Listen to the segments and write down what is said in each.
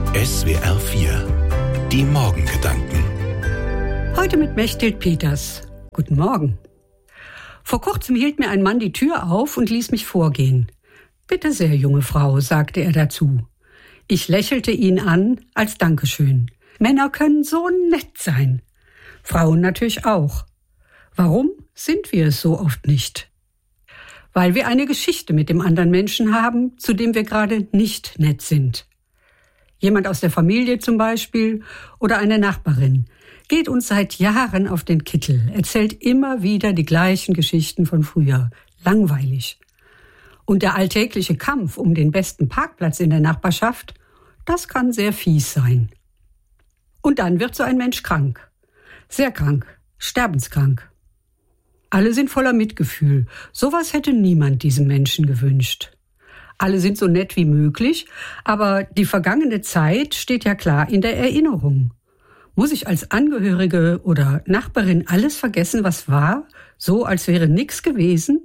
SWR 4. Die Morgengedanken. Heute mit Mechthild Peters. Guten Morgen. Vor kurzem hielt mir ein Mann die Tür auf und ließ mich vorgehen. »Bitte sehr, junge Frau«, sagte er dazu. Ich lächelte ihn an als Dankeschön. Männer können so nett sein. Frauen natürlich auch. Warum sind wir es so oft nicht? Weil wir eine Geschichte mit dem anderen Menschen haben, zu dem wir gerade nicht nett sind. Jemand aus der Familie zum Beispiel oder eine Nachbarin geht uns seit Jahren auf den Kittel, erzählt immer wieder die gleichen Geschichten von früher. Langweilig. Und der alltägliche Kampf um den besten Parkplatz in der Nachbarschaft, das kann sehr fies sein. Und dann wird so ein Mensch krank. Sehr krank. Sterbenskrank. Alle sind voller Mitgefühl. Sowas hätte niemand diesem Menschen gewünscht. Alle sind so nett wie möglich, aber die vergangene Zeit steht ja klar in der Erinnerung. Muss ich als Angehörige oder Nachbarin alles vergessen, was war, so als wäre nichts gewesen?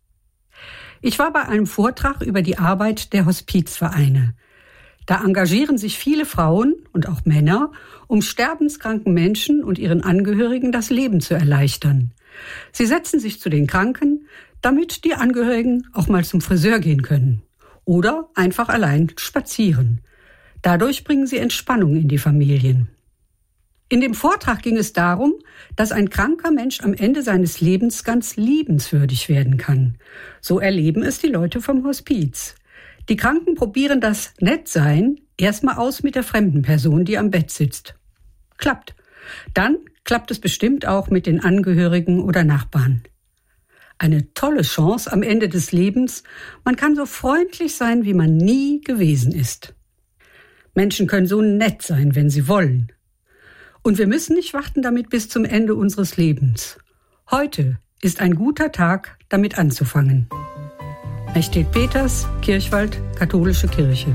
Ich war bei einem Vortrag über die Arbeit der Hospizvereine. Da engagieren sich viele Frauen und auch Männer, um sterbenskranken Menschen und ihren Angehörigen das Leben zu erleichtern. Sie setzen sich zu den Kranken, damit die Angehörigen auch mal zum Friseur gehen können. Oder einfach allein spazieren. Dadurch bringen sie Entspannung in die Familien. In dem Vortrag ging es darum, dass ein kranker Mensch am Ende seines Lebens ganz liebenswürdig werden kann. So erleben es die Leute vom Hospiz. Die Kranken probieren das Nettsein erstmal aus mit der fremden Person, die am Bett sitzt. Klappt. Dann klappt es bestimmt auch mit den Angehörigen oder Nachbarn. Eine tolle Chance am Ende des Lebens. Man kann so freundlich sein, wie man nie gewesen ist. Menschen können so nett sein, wenn sie wollen. Und wir müssen nicht warten damit bis zum Ende unseres Lebens. Heute ist ein guter Tag, damit anzufangen. Mechthild Peters, Kirchwald, Katholische Kirche.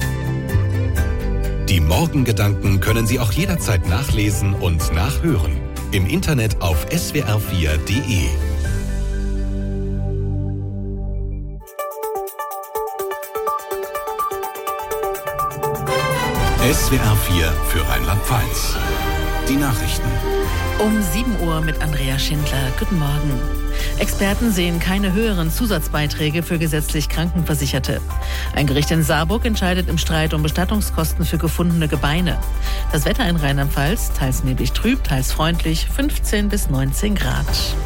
Die Morgengedanken können Sie auch jederzeit nachlesen und nachhören. Im Internet auf swr4.de. SWR 4 für Rheinland-Pfalz. Die Nachrichten. Um 7 Uhr mit Andrea Schindler. Guten Morgen. Experten sehen keine höheren Zusatzbeiträge für gesetzlich Krankenversicherte. Ein Gericht in Saarburg entscheidet im Streit um Bestattungskosten für gefundene Gebeine. Das Wetter in Rheinland-Pfalz, teils neblig trüb, teils freundlich, 15 bis 19 Grad.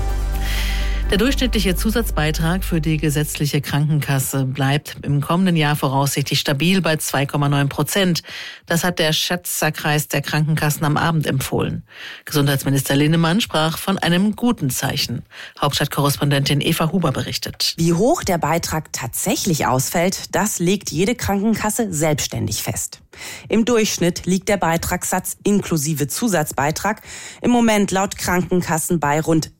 Der durchschnittliche Zusatzbeitrag für die gesetzliche Krankenkasse bleibt im kommenden Jahr voraussichtlich stabil bei 2,9%. Das hat der Schätzerkreis der Krankenkassen am Abend empfohlen. Gesundheitsminister Linnemann sprach von einem guten Zeichen. Hauptstadtkorrespondentin Eva Huber berichtet. Wie hoch der Beitrag tatsächlich ausfällt, das legt jede Krankenkasse selbstständig fest. Im Durchschnitt liegt der Beitragssatz inklusive Zusatzbeitrag im Moment laut Krankenkassen bei rund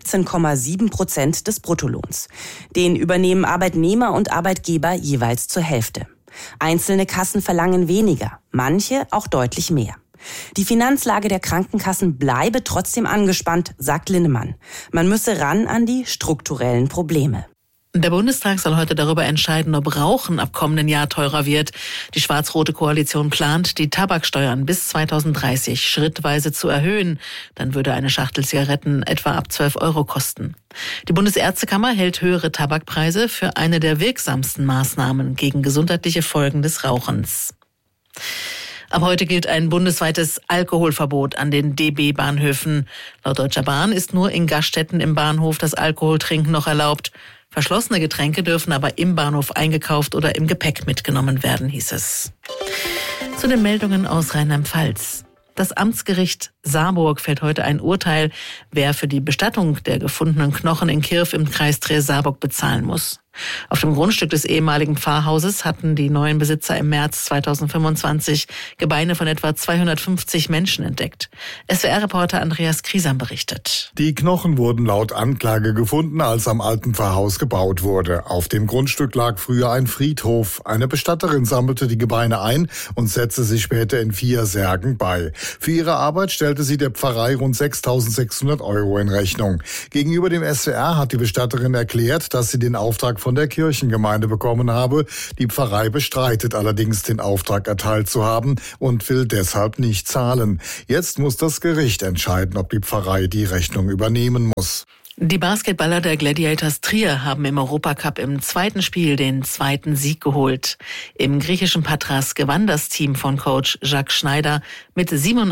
17,7% des Bruttolohns. Den übernehmen Arbeitnehmer und Arbeitgeber jeweils zur Hälfte. Einzelne Kassen verlangen weniger, manche auch deutlich mehr. Die Finanzlage der Krankenkassen bleibe trotzdem angespannt, sagt Linnemann. Man müsse ran an die strukturellen Probleme. Der Bundestag soll heute darüber entscheiden, ob Rauchen ab kommenden Jahr teurer wird. Die schwarz-rote Koalition plant, die Tabaksteuern bis 2030 schrittweise zu erhöhen. Dann würde eine Schachtel Zigaretten etwa ab 12 € kosten. Die Bundesärztekammer hält höhere Tabakpreise für eine der wirksamsten Maßnahmen gegen gesundheitliche Folgen des Rauchens. Ab heute gilt ein bundesweites Alkoholverbot an den DB-Bahnhöfen. Laut Deutscher Bahn ist nur in Gaststätten im Bahnhof das Alkoholtrinken noch erlaubt. Verschlossene Getränke dürfen aber im Bahnhof eingekauft oder im Gepäck mitgenommen werden, hieß es. Zu den Meldungen aus Rheinland-Pfalz. Das Amtsgericht Saarburg fällt heute ein Urteil, wer für die Bestattung der gefundenen Knochen in Kirf im Kreis Trier-Saarburg bezahlen muss. Auf dem Grundstück des ehemaligen Pfarrhauses hatten die neuen Besitzer im März 2025 Gebeine von etwa 250 Menschen entdeckt. SWR-Reporter Andreas Kriesam berichtet. Die Knochen wurden laut Anklage gefunden, als am alten Pfarrhaus gebaut wurde. Auf dem Grundstück lag früher ein Friedhof. Eine Bestatterin sammelte die Gebeine ein und setzte sich später in 4 Särgen bei. Für ihre Arbeit stellte sie der Pfarrei rund 6.600 € in Rechnung. Gegenüber dem SWR hat die Bestatterin erklärt, dass sie den Auftrag von der Kirchengemeinde bekommen habe. Die Pfarrei bestreitet allerdings, den Auftrag erteilt zu haben und will deshalb nicht zahlen. Jetzt muss das Gericht entscheiden, ob die Pfarrei die Rechnung übernehmen muss. Die Basketballer der Gladiators Trier haben im Europacup im zweiten Spiel den zweiten Sieg geholt. Im griechischen Patras gewann das Team von Coach Jacques Schneider mit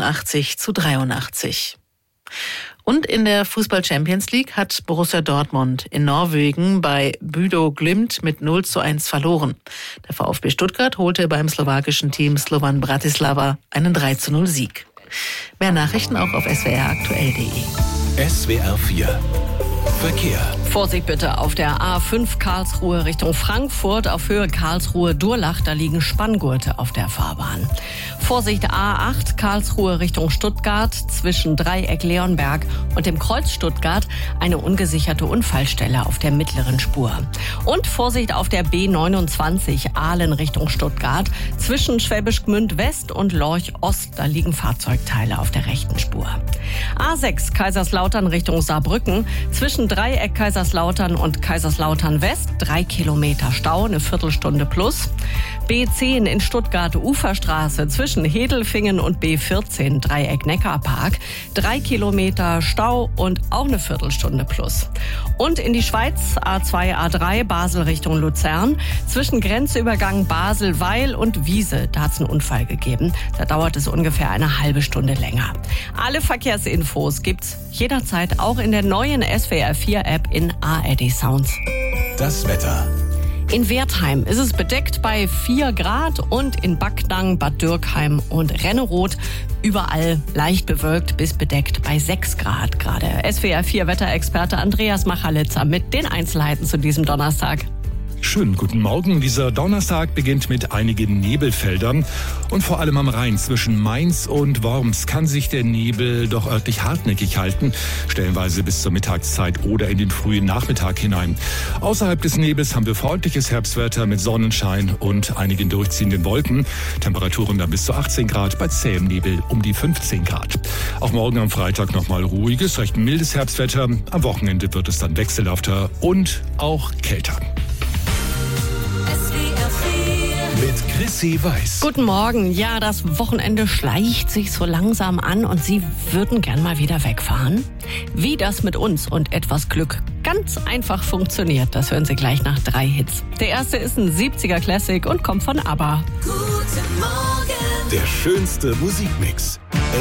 87-83. Und in der Fußball-Champions League hat Borussia Dortmund in Norwegen bei Bodo Glimt mit 0:1 verloren. Der VfB Stuttgart holte beim slowakischen Team Slovan Bratislava einen 3:0 Sieg. Mehr Nachrichten auch auf swraktuell.de. SWR 4 Verkehr. Vorsicht bitte auf der A5 Karlsruhe Richtung Frankfurt auf Höhe Karlsruhe-Durlach, da liegen Spanngurte auf der Fahrbahn. Vorsicht A8 Karlsruhe Richtung Stuttgart zwischen Dreieck Leonberg und dem Kreuz Stuttgart eine ungesicherte Unfallstelle auf der mittleren Spur. Und Vorsicht auf der B29 Aalen Richtung Stuttgart zwischen Schwäbisch Gmünd West und Lorch Ost, da liegen Fahrzeugteile auf der rechten Spur. A6 Kaiserslautern Richtung Saarbrücken zwischen Dreieck Kaiserslautern und Kaiserslautern West 3 Kilometer Stau, eine Viertelstunde plus. B10 in Stuttgart Uferstraße zwischen Hedelfingen und B14 Dreieck Neckarpark 3 Kilometer Stau und auch eine Viertelstunde plus. Und in die Schweiz A2 A3 Basel Richtung Luzern zwischen Grenzübergang Basel-Weil und Wiese, da hat es einen Unfall gegeben. Da dauert es ungefähr eine halbe Stunde länger. Alle Verkehrsinfos gibt's jederzeit auch in der neuen SWR 4 App in ARD Sounds. Das Wetter. In Wertheim ist es bedeckt bei 4 Grad und in Backnang, Bad Dürkheim und Renneroth überall leicht bewölkt bis bedeckt bei 6 Grad gerade. SWR 4 Wetterexperte Andreas Machalitzer mit den Einzelheiten zu diesem Donnerstag. Schönen guten Morgen. Dieser Donnerstag beginnt mit einigen Nebelfeldern und vor allem am Rhein zwischen Mainz und Worms kann sich der Nebel doch örtlich hartnäckig halten, stellenweise bis zur Mittagszeit oder in den frühen Nachmittag hinein. Außerhalb des Nebels haben wir freundliches Herbstwetter mit Sonnenschein und einigen durchziehenden Wolken. Temperaturen dann bis zu 18 Grad, bei zähem Nebel um die 15 Grad. Auch morgen am Freitag nochmal ruhiges, recht mildes Herbstwetter. Am Wochenende wird es dann wechselhafter und auch kälter. Mit Chrissy Weiß. Guten Morgen. Ja, das Wochenende schleicht sich so langsam an und Sie würden gern mal wieder wegfahren? Wie das mit uns und etwas Glück ganz einfach funktioniert, das hören Sie gleich nach 3 Hits. Der erste ist ein 70er Classic und kommt von ABBA. Der schönste Musikmix.